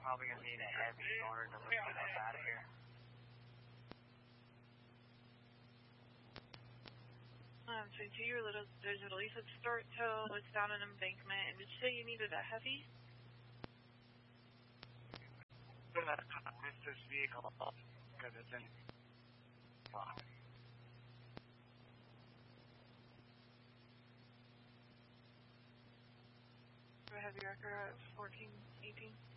probably going to need a heavy in order to lift it up out of here. So to your little, there's a release at start tow, it's down an embankment, and did you say you needed a heavy? I'm going to lift this vehicle up because it's in block. Do a heavy wrecker at 1418?